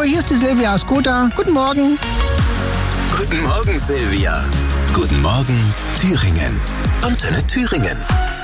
hier ist die Silvia aus Gotha. Guten Morgen. Guten Morgen, Silvia. Guten Morgen, Thüringen. Antenne Thüringen.